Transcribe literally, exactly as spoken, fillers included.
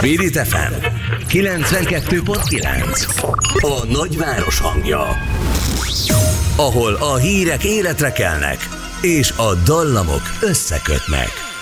Spirit ef em kilencvenkettő pont kilenc. A nagyváros hangja. Ahol a hírek életre kelnek, és a dallamok összekötnek.